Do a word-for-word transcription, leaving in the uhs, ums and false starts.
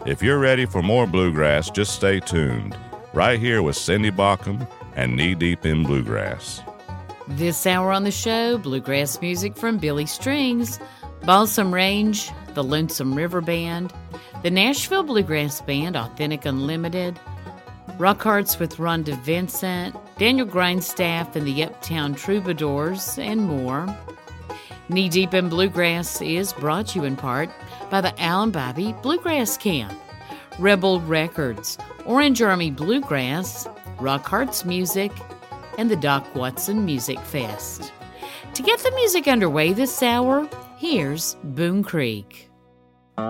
If you're ready for more bluegrass, just stay tuned. Right here with Cindy Baucom and Knee Deep in Bluegrass. This hour on the show, bluegrass music from Billy Strings, Balsam Range, the Lonesome River Band, the Nashville Bluegrass Band, Authentic Unlimited, Rock Hearts with Rhonda Vincent, Daniel Grindstaff and the Uptown Troubadours, and more. Knee Deep in Bluegrass is brought to you in part by the Al and Bobby Bluegrass Camp, Rebel Records, Orange Army Bluegrass, Rock Hearts Music, and the Doc Watson Music Fest. To get the music underway this hour, here's Boone Creek.